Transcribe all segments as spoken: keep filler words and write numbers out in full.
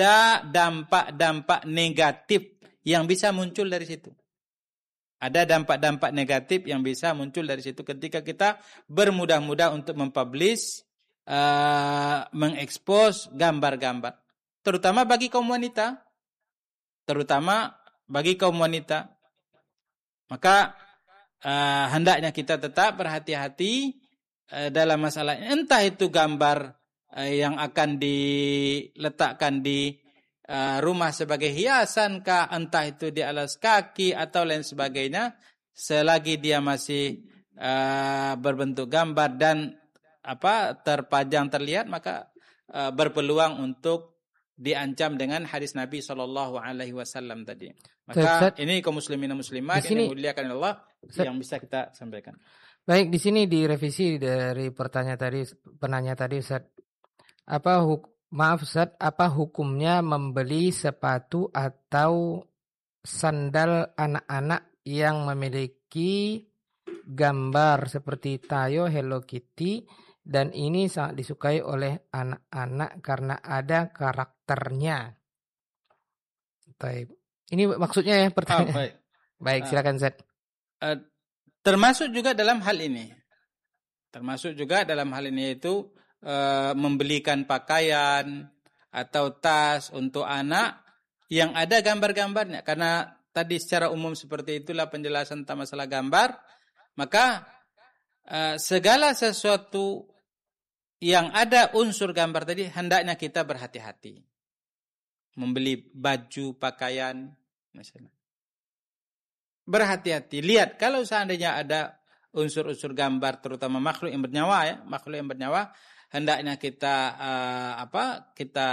ada dampak-dampak negatif yang bisa muncul dari situ. Ada dampak-dampak negatif yang bisa muncul dari situ ketika kita bermudah-mudah untuk mempublish, uh, mengekspos gambar-gambar. Terutama bagi kaum wanita. Terutama bagi kaum wanita. Maka uh, hendaknya kita tetap berhati-hati uh, dalam masalah. Entah itu gambar uh, yang akan diletakkan di Uh, rumah sebagai hiasan kah, entah itu di alas kaki atau lain sebagainya, selagi dia masih uh, berbentuk gambar dan apa terpajang terlihat, maka uh, berpeluang untuk diancam dengan hadis Nabi sallallahu alaihi wasallam tadi. Maka Ustaz, ini kaum muslimin dan muslimat yang dimuliakan Allah Ustaz, yang bisa kita sampaikan. Baik, di sini direvisi dari pertanyaan tadi, penanya tadi Ustaz. Apa hukum Maaf Ustaz, apa hukumnya membeli sepatu atau sandal anak-anak yang memiliki gambar seperti Tayo, Hello Kitty, dan ini sangat disukai oleh anak-anak karena ada karakternya? Baik. Ini maksudnya ya pertanyaan. Oh, baik. Baik, silakan Ustaz. Uh, uh, termasuk juga dalam hal ini. Termasuk juga dalam hal ini yaitu Uh, membelikan pakaian atau tas untuk anak yang ada gambar-gambarnya. Karena tadi secara umum seperti itulah penjelasan tentang masalah gambar. Maka uh, segala sesuatu yang ada unsur gambar tadi hendaknya kita berhati-hati. Membeli baju, pakaian misalnya. Berhati-hati. Lihat kalau seandainya ada unsur-unsur gambar terutama makhluk yang bernyawa ya, makhluk yang bernyawa, hendaknya kita uh, apa? Kita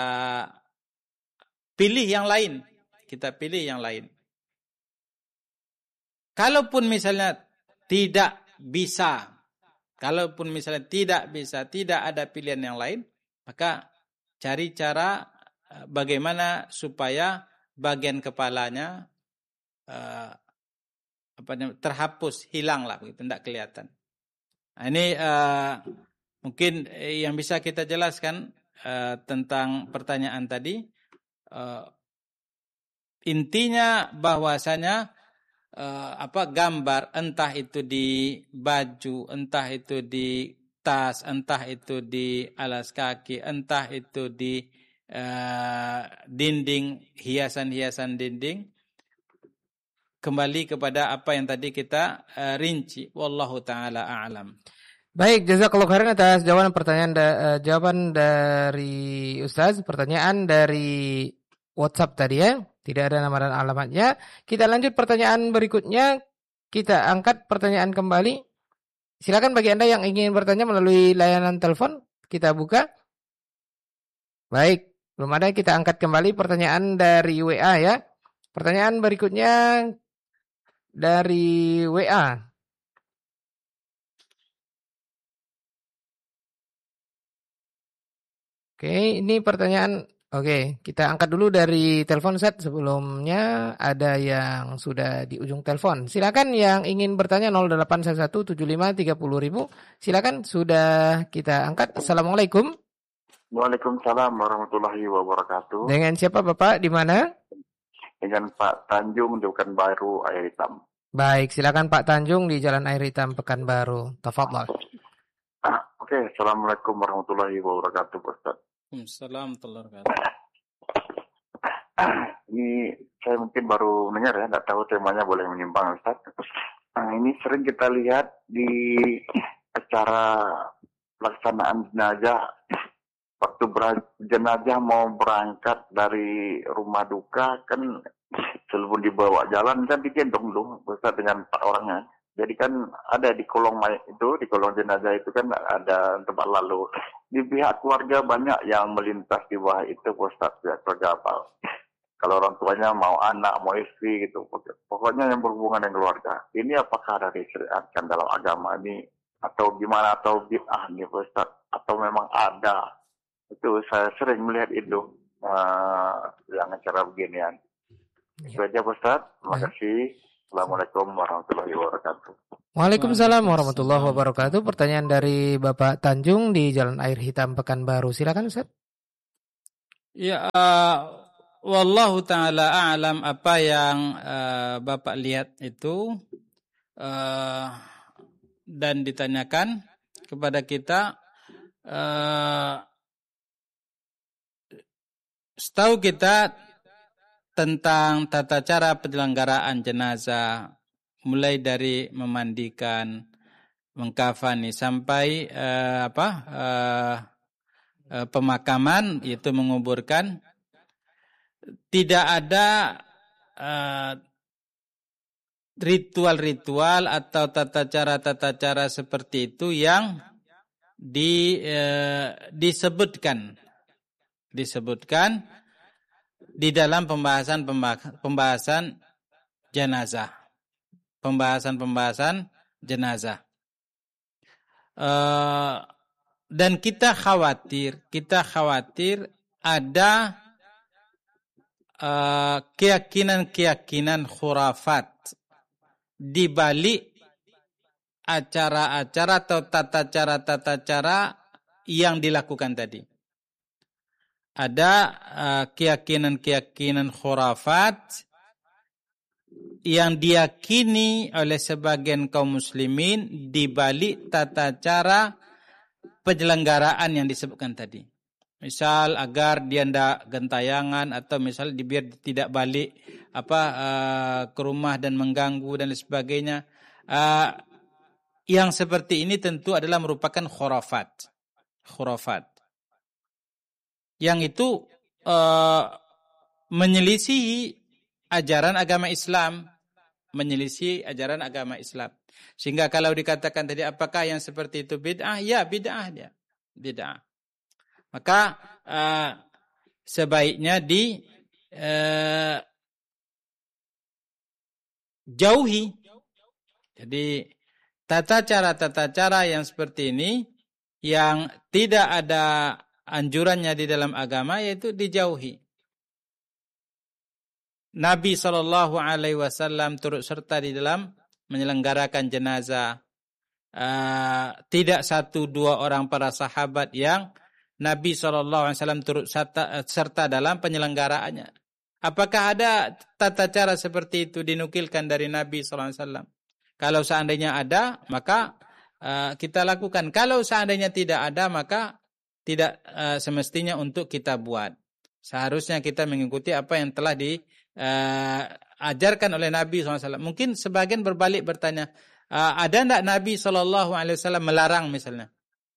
pilih yang lain. Kita pilih yang lain. Kalaupun misalnya tidak bisa, kalaupun misalnya tidak bisa, tidak ada pilihan yang lain, maka cari cara uh, bagaimana supaya bagian kepalanya uh, apa namanya, terhapus, hilang lah, begitu, tidak kelihatan. Nah, ini uh, mungkin yang bisa kita jelaskan uh, tentang pertanyaan tadi. Uh, intinya bahwasanya uh, apa gambar, entah itu di baju, entah itu di tas, entah itu di alas kaki, entah itu di uh, dinding, hiasan-hiasan dinding, kembali kepada apa yang tadi kita uh, rinci. Wallahu taala a'lam. Baik, jazakallahu khairan atas jawaban pertanyaan da, uh, jawaban dari Ustaz. Pertanyaan dari WhatsApp tadi ya, tidak ada nama dan alamatnya. Kita lanjut pertanyaan berikutnya. Kita angkat pertanyaan kembali. Silakan bagi Anda yang ingin bertanya melalui layanan telepon, kita buka. Baik, belum ada, kita angkat kembali pertanyaan dari W A ya. Pertanyaan berikutnya dari W A. Oke, ini pertanyaan. Oke, kita angkat dulu dari telepon set. Sebelumnya ada yang sudah di ujung telepon. Silakan yang ingin bertanya nol delapan satu tujuh lima tiga nol nol nol. Silakan, sudah kita angkat. Assalamualaikum. Waalaikumsalam warahmatullahi wabarakatuh. Dengan siapa Bapak? Di mana? Dengan Pak Tanjung di Pekanbaru, Air Hitam. Baik, silakan Pak Tanjung di Jalan Air Hitam, Pekanbaru. Tafadhol. Ah, Oke, okay. Assalamualaikum warahmatullahi wabarakatuh, Ustaz. Assalamualaikum warahmatullahi wabarakatuh. Ini saya mungkin baru dengar ya, tidak tahu temanya, boleh menyimpang Ustaz. Nah, ini sering kita lihat di acara pelaksanaan jenazah, waktu jenazah mau berangkat dari rumah duka kan sebelum dibawa jalan kan digendong dulu Ustaz dengan empat orangnya. Jadi kan ada di kolong mayat itu, di kolong jenazah itu kan ada tempat lalu. Di pihak keluarga banyak yang melintas di bawah itu Ustaz, pihak keluarga apa. Kalau orang tuanya mau anak, mau istri gitu. Pokoknya yang berhubungan dengan keluarga. Ini apakah ada disyariatkan dalam agama ini atau gimana, atau bid'ah nih Ustaz, atau memang ada. Itu saya sering melihat itu uh, yang acara beginian. Itu aja Ustaz. Terima kasih. Assalamualaikum warahmatullahi wabarakatuh. Waalaikumsalam warahmatullahi wabarakatuh. Pertanyaan dari Bapak Tanjung di Jalan Air Hitam, Pekanbaru. Silakan Ustaz. Ya, uh, wallahu taala a'lam, apa yang uh, Bapak lihat itu uh, dan ditanyakan kepada kita, uh, setahu kita tentang tata cara penyelenggaraan jenazah, mulai dari memandikan, mengkafani sampai uh, apa uh, uh, pemakaman, yaitu menguburkan, tidak ada uh, ritual-ritual atau tata cara-tata cara seperti itu yang di, eh, disebutkan disebutkan di dalam pembahasan pembahasan jenazah, pembahasan-pembahasan jenazah. Eh, dan kita khawatir, kita khawatir ada eh, keyakinan-keyakinan khurafat di balik acara-acara atau tata cara-tata cara yang dilakukan tadi. Ada uh, keyakinan-keyakinan khurafat yang diyakini oleh sebagian kaum muslimin di balik tata cara penyelenggaraan yang disebutkan tadi. Misal agar dia tidak gentayangan, atau misal biar tidak balik apa uh, ke rumah dan mengganggu dan sebagainya. Uh, yang seperti ini tentu adalah merupakan khurafat. Khurafat. Yang itu uh, menyelisihi ajaran agama Islam, menyelisihi ajaran agama Islam. Sehingga kalau dikatakan tadi apakah yang seperti itu bid'ah? Ya, bid'ah dia. Bid'ah. Maka uh, sebaiknya di uh, jauhi. Jadi tata cara-tata cara yang seperti ini yang tidak ada anjurannya di dalam agama, yaitu dijauhi. Nabi shallallahu alaihi wasallam turut serta di dalam menyelenggarakan jenazah. Uh, tidak satu dua orang para sahabat yang Nabi shallallahu alaihi wasallam turut serta, serta dalam penyelenggaraannya. Apakah ada tata cara seperti itu dinukilkan dari Nabi shallallahu alaihi wasallam? Kalau seandainya ada, maka uh, kita lakukan. Kalau seandainya tidak ada, maka tidak uh, semestinya untuk kita buat. Seharusnya kita mengikuti apa yang telah diajarkan uh, oleh Nabi shallallahu alaihi wasallam. Mungkin sebagian berbalik bertanya, uh, ada tidak Nabi shallallahu alaihi wasallam melarang misalnya?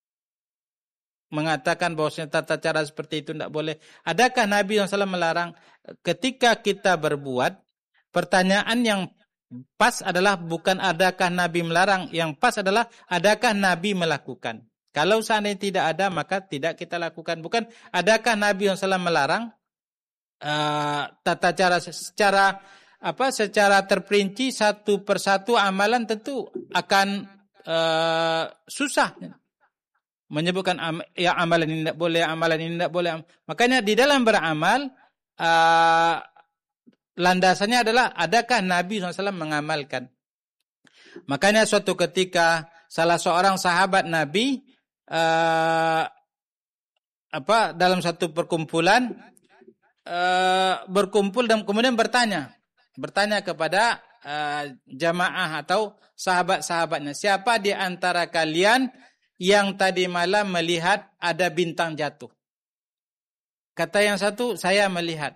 Mengatakan bahwasanya tata cara seperti itu tidak boleh. Adakah Nabi shallallahu alaihi wasallam melarang? Ketika kita berbuat, pertanyaan yang pas adalah bukan adakah Nabi melarang, yang pas adalah adakah Nabi melakukan. Kalau seandainya tidak ada, maka tidak kita lakukan. Bukan adakah Nabi shallallahu alaihi wasallam melarang uh, tata cara secara apa? Secara terperinci satu persatu amalan tentu akan uh, susah. Menyebutkan ya amalan ini tidak boleh, amalan ini tidak boleh. Makanya di dalam beramal uh, landasannya adalah adakah Nabi shallallahu alaihi wasallam mengamalkan. Makanya suatu ketika salah seorang sahabat Nabi uh, apa dalam satu perkumpulan uh, berkumpul dan kemudian bertanya, bertanya kepada uh, jamaah atau sahabat-sahabatnya, siapa di antara kalian yang tadi malam melihat ada bintang jatuh? Kata yang satu, saya melihat.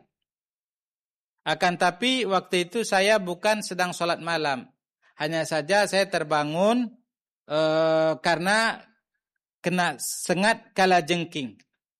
Akan tapi waktu itu saya bukan sedang sholat malam. Hanya saja saya terbangun e, karena kena sengat kalajengking.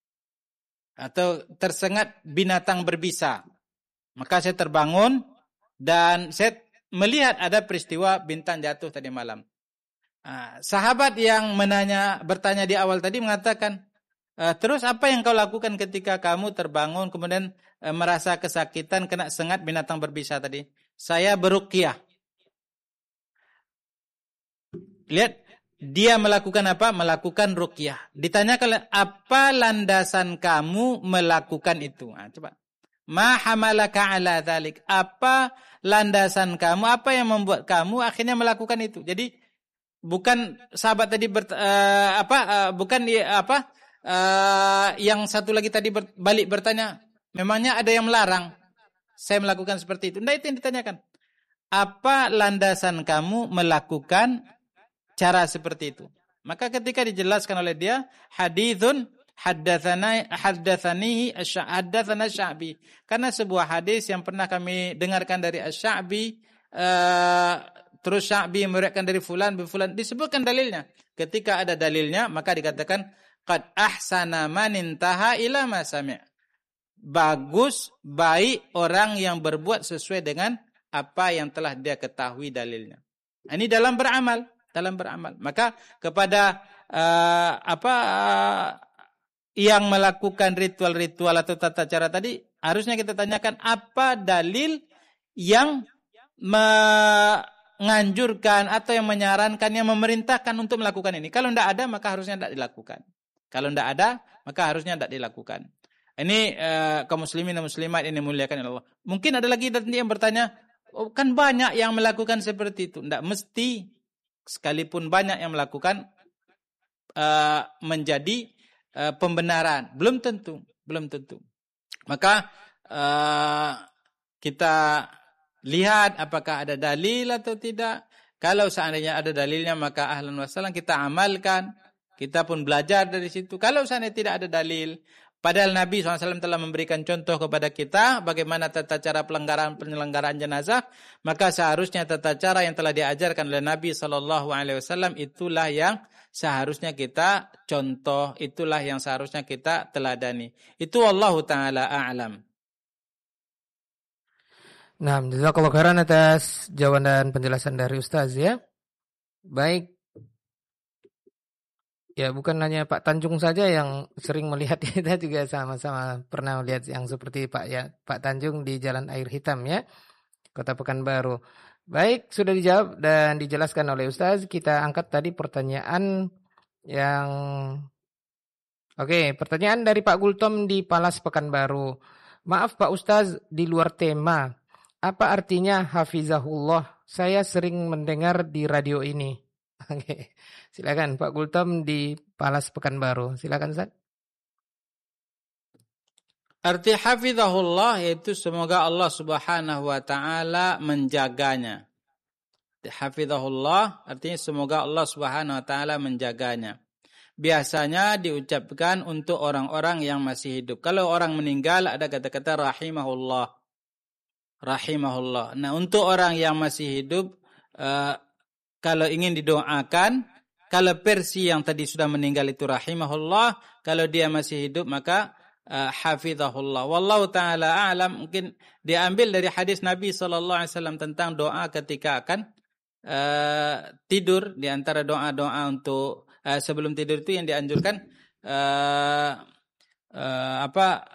Atau tersengat binatang berbisa. Maka saya terbangun dan saya melihat ada peristiwa bintang jatuh tadi malam. Nah, sahabat yang menanya, bertanya di awal tadi mengatakan, e, terus apa yang kau lakukan ketika kamu terbangun kemudian e, merasa kesakitan kena sengat binatang berbisa tadi? Saya beruqyah. Lihat, dia melakukan apa? Melakukan ruqyah. Ditanyakan, apa landasan kamu melakukan itu? Nah, coba. Ma hamalaka ala dzalik? Apa landasan kamu? Apa yang membuat kamu akhirnya melakukan itu? Jadi bukan sahabat tadi ber, uh, apa uh, bukan uh, apa uh, yang satu lagi tadi ber, balik bertanya, Memangnya ada yang melarang saya melakukan seperti itu? Nah, itu yang ditanyakan. Apa landasan kamu melakukan cara seperti itu? Maka ketika dijelaskan oleh dia, hadithun haddatsana haddatsanihi haddatsana Sya'bi. Karena sebuah hadis yang pernah kami dengarkan dari Asy-Sya'bi, uh, terus Sya'bi meriwayatkan dari fulan bin fulan, disebutkan dalilnya. Ketika ada dalilnya, maka dikatakan qad ahsana man intaha ila ma sami'. Bagus, baik orang yang berbuat sesuai dengan apa yang telah dia ketahui dalilnya. Ini dalam beramal, dalam beramal. Maka kepada uh, apa uh, yang melakukan ritual-ritual atau tata cara tadi, harusnya kita tanyakan apa dalil yang menganjurkan atau yang menyarankan, yang memerintahkan untuk melakukan ini. Kalau tidak ada, maka harusnya tidak dilakukan. Kalau tidak ada, maka harusnya tidak dilakukan. Ini uh, kaum muslimin dan muslimat ini muliakan Allah. Mungkin ada lagi yang bertanya, oh, kan banyak yang melakukan seperti itu. Tidak mesti, sekalipun banyak yang melakukan uh, menjadi uh, pembenaran. Belum tentu, belum tentu. Maka uh, kita lihat apakah ada dalil atau tidak. Kalau seandainya ada dalilnya, maka ahlan wassalam kita amalkan. Kita pun belajar dari situ. Kalau seandainya tidak ada dalil, padahal Nabi shallallahu alaihi wasallam telah memberikan contoh kepada kita bagaimana tata cara pelanggaran penyelenggaraan jenazah, maka seharusnya tata cara yang telah diajarkan oleh Nabi shallallahu alaihi wasallam itulah yang seharusnya kita contoh, itulah yang seharusnya kita teladani. Itu wallahu taala a'lam. Nah, jazakallahu khairan atas jawaban dan penjelasan dari Ustaz ya. Baik. Ya, bukan hanya Pak Tanjung saja yang sering melihat, kita juga sama-sama pernah melihat yang seperti Pak ya, Pak Tanjung di Jalan Air Hitam ya, Kota Pekanbaru. Baik, sudah dijawab dan dijelaskan oleh Ustaz. Kita angkat tadi pertanyaan yang Oke, pertanyaan dari Pak Gultom di Palas Pekanbaru. Maaf Pak Ustaz, di luar tema. Apa artinya hafizahullah? Saya sering mendengar di radio ini. Oke, silakan Pak Gultom di Palas Pekanbaru. Silakan Ustaz. Arti hafizahullah yaitu semoga Allah Subhanahu wa taala menjaganya. Hafizahullah artinya semoga Allah Subhanahu wa taala menjaganya. Biasanya diucapkan untuk orang-orang yang masih hidup. Kalau orang meninggal ada kata-kata rahimahullah. Rahimahullah. Nah, untuk orang yang masih hidup uh, kalau ingin didoakan, kalau versi yang tadi sudah meninggal itu rahimahullah, kalau dia masih hidup maka uh, hafizahullah. Wallahu taala a'lam. Mungkin diambil dari hadis Nabi sallallahu alaihi wasallam tentang doa ketika akan uh, tidur, di antara doa-doa untuk uh, sebelum tidur itu yang dianjurkan uh, uh, apa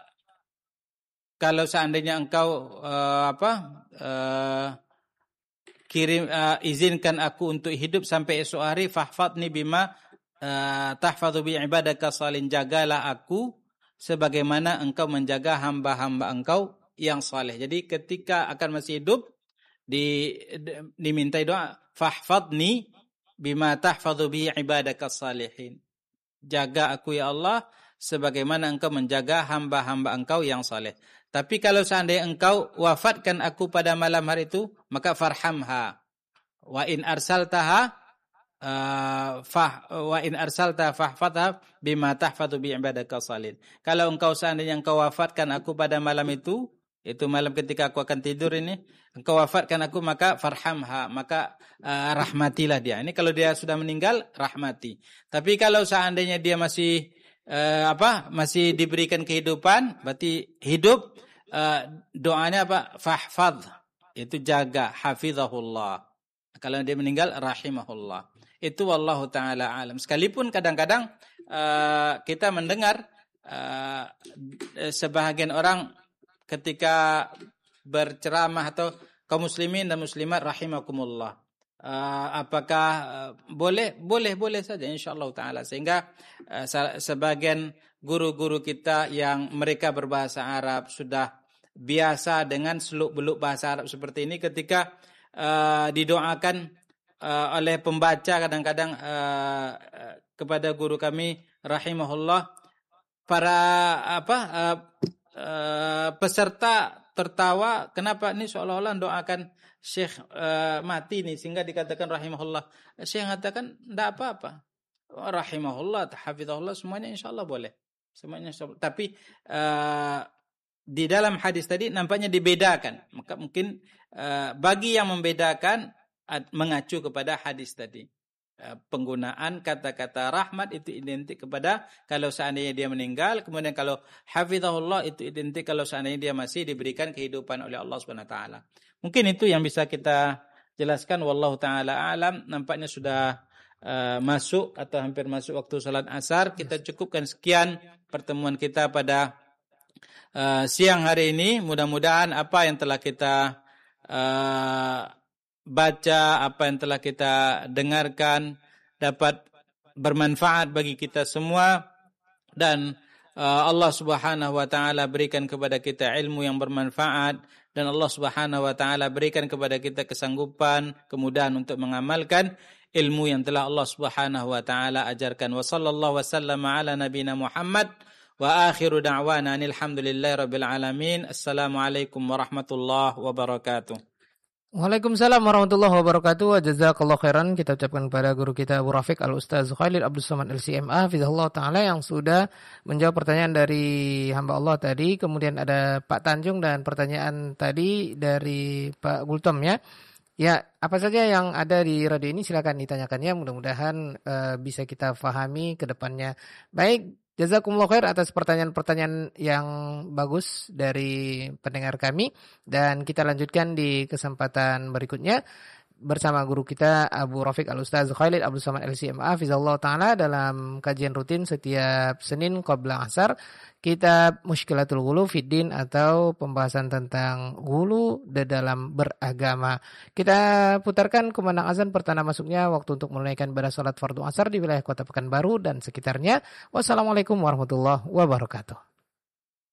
kalau seandainya engkau uh, apa uh, kirim uh, izinkan aku untuk hidup sampai esok hari, fahfadni bima uh, tahfadhu bi ibadaka salin, jagalah aku sebagaimana engkau menjaga hamba-hamba engkau yang saleh. Jadi ketika akan masih hidup di, di dimintai doa, fahfadni bima tahfadhu bi ibadaka salihin. Jaga aku ya Allah sebagaimana engkau menjaga hamba-hamba engkau yang saleh. Tapi kalau seandainya engkau wafatkan aku pada malam hari itu, maka farhamha. Wa in arsaltaha uh, fah wa in arsalta fahfatha bima tahfadhu bi ibadaka salin. Kalau engkau seandainya engkau wafatkan aku pada malam itu, itu malam ketika aku akan tidur ini, engkau wafatkan aku maka farhamha, maka uh, rahmatilah dia. Ini kalau dia sudah meninggal, rahmati. Tapi kalau seandainya dia masih Uh, apa masih diberikan kehidupan, berarti hidup, uh, doanya apa? Fahfadh, itu jaga, hafizahullah. Kalau dia meninggal, rahimahullah. Itu wallahu taala alam. Sekalipun kadang-kadang uh, kita mendengar uh, sebahagian orang ketika berceramah atau kaum muslimin dan muslimat rahimakumullah. Uh, apakah uh, boleh boleh boleh saja insyaallah taala, sehingga uh, sebagian guru-guru kita yang mereka berbahasa Arab sudah biasa dengan seluk-beluk bahasa Arab seperti ini, ketika uh, didoakan uh, oleh pembaca kadang-kadang uh, kepada guru kami rahimahullah, para apa uh, uh, peserta tertawa, kenapa ini seolah-olah doakan Syekh uh, mati nih sehingga dikatakan rahimahullah. Syekh mengatakan enggak apa-apa. Rahimahullah, hafizahullah, semuanya insyaallah boleh. Semuanya insyaallah. Tapi uh, di dalam hadis tadi nampaknya dibedakan. Maka mungkin uh, bagi yang membedakan mengacu kepada hadis tadi. Penggunaan kata-kata rahmat itu identik kepada kalau seandainya dia meninggal, kemudian kalau hafizahullah itu identik kalau seandainya dia masih diberikan kehidupan oleh Allah Subhanahu wa taala. Mungkin itu yang bisa kita jelaskan, wallahu taala alam. Nampaknya sudah uh, masuk atau hampir masuk waktu salat asar. Kita cukupkan sekian pertemuan kita pada uh, siang hari ini. Mudah-mudahan apa yang telah kita uh, baca, apa yang telah kita dengarkan dapat bermanfaat bagi kita semua, dan uh, Allah Subhanahu wa taala berikan kepada kita ilmu yang bermanfaat, dan Allah Subhanahu wa taala berikan kepada kita kesanggupan, kemudahan untuk mengamalkan ilmu yang telah Allah Subhanahu wa taala ajarkan. Wa sallallahu wasallama ala nabiyina Muhammad wa akhiru da'wana alhamdulillahi rabbil alamin. Assalamualaikum warahmatullahi wabarakatuh. Waalaikumsalam warahmatullahi wabarakatuh. Wa jazakallahu khairan. Kita ucapkan kepada guru kita Abu Rafiq Al-Ustaz Khalid Abdul Somad L C M A hafizahullah taala yang sudah menjawab pertanyaan dari hamba Allah tadi. Kemudian ada Pak Tanjung dan pertanyaan tadi dari Pak Gultom ya. Ya, apa saja yang ada di radio ini silakan ditanyakannya, mudah-mudahan uh, bisa kita fahami ke depannya. Baik, jazakumullah khair atas pertanyaan-pertanyaan yang bagus dari pendengar kami, dan kita lanjutkan di kesempatan berikutnya bersama guru kita Abu Rafiq Al-Ustaz Khalid Abdul Somad L C M A hafizahullah taala dalam kajian rutin setiap Senin qabla asar kitab Mushkilatul Ghulu Fiddin atau pembahasan tentang ghulu di dalam beragama. Kita putarkan kumandang azan pertanda masuknya waktu untuk menunaikan ibadah salat fardu asar di wilayah Kota Pekanbaru dan sekitarnya. Wassalamualaikum warahmatullahi wabarakatuh.